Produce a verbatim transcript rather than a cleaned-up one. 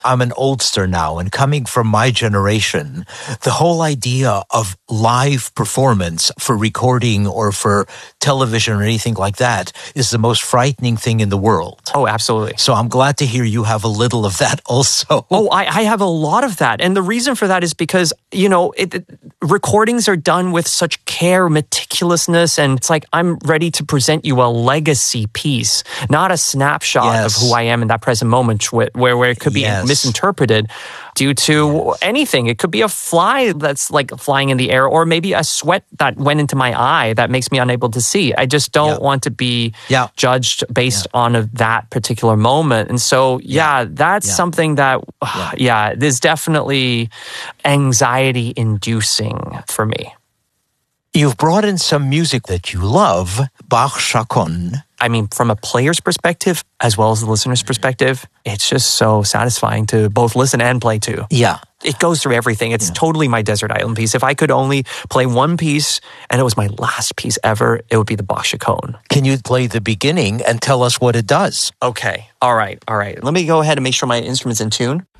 I'm an oldster now, and coming from my generation, the whole idea of live performance for recording or for television or anything like that is the most frightening thing in the world. Oh, absolutely. So I'm glad to hear you have a little of that also. Oh, I, I have a lot of that. And the reason for that is because, you know, it, it, recordings are done with such care, meticulousness, and it's like I'm ready to present you a legacy piece, not a snapshot Yes. of who I am in that present moment where, where, where it could be Yes. misinterpreted due to Yes. anything. It could be a fly that's like flying in the air, or maybe a sweat that went into my eye that makes me unable to see. I just don't Yeah. want to be Yeah. judged based Yeah. on a, that particular moment. And so, yeah, Yeah. that's Yeah. something that, Yeah. yeah, there's definitely anxiety inducing for me. You've brought in some music that you love, Bach Chaconne. I mean, from a player's perspective, as well as the listener's perspective, it's just so satisfying to both listen and play to. Yeah. It goes through everything. It's Yeah. totally my desert island piece. If I could only play one piece, and it was my last piece ever, it would be the Bach Chaconne. Can you play the beginning and tell us what it does? Okay. All right. All right. Let me go ahead and make sure my instrument's in tune.